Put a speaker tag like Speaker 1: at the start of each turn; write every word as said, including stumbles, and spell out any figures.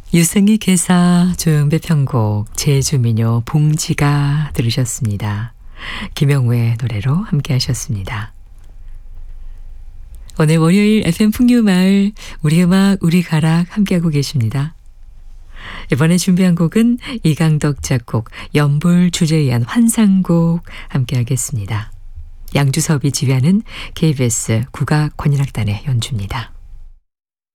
Speaker 1: 유승희 개사, 조영배 편곡, 제주민요 봉지가 들으셨습니다. 김영우의 노래로 함께 하셨습니다. 오늘 월요일 에프엠 풍류마을 우리 음악 우리 가락 함께하고 계십니다. 이번에 준비한 곡은 이강덕 작곡, 연불 주제의한 환상곡 함께하겠습니다. 양주섭이 지휘하는 케이비에스 국악권인악단의 연주입니다.